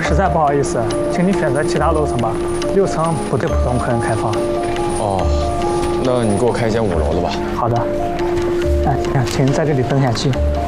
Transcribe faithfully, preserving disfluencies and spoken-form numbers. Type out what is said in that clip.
实在不好意思，请你选择其他楼层吧，六层不对普通客人开放。 哦，那你给我开一间五楼的吧。 好的。哎，请请在这里分享器。